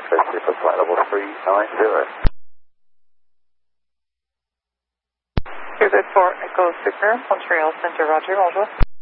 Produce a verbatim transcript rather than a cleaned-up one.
Office for flight level three nine zero. Quebec four Echo Signer, Montreal Center, Roger, bonjour.